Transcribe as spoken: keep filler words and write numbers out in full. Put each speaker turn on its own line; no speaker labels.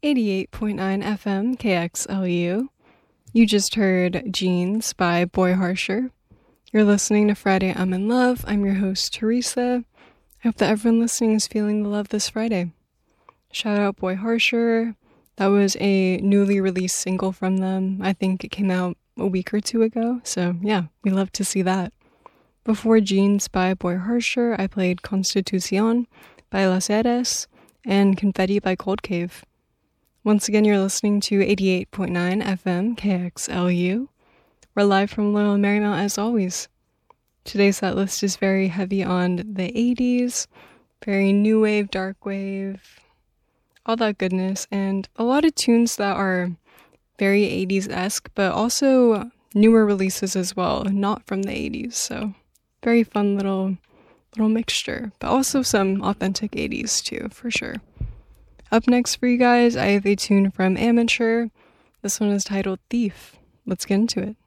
eighty-eight point nine F M K X L U. You just heard Jeans by Boy Harsher. You're listening to Friday I'm in Love. I'm your host, Teresa. I hope that everyone listening is feeling the love this Friday. Shout out Boy Harsher. That was a newly released single from them. I think it came out a week or two ago. So yeah, we love to see that. Before Jeans by Boy Harsher, I played Constitucion by Las Eres and Confetti by Cold Cave. Once again, you're listening to eighty-eight point nine F M K X L U. We're live from Loyal Marymount as always. Today's set list is very heavy on the eighties, very new wave, dark wave, all that goodness, and a lot of tunes that are very eighties-esque, but also newer releases as well, not from the eighties, so very fun little little mixture, but also some authentic eighties too, for sure. Up next for you guys, I have a tune from Amateur. This one is titled Thief. Let's get into it.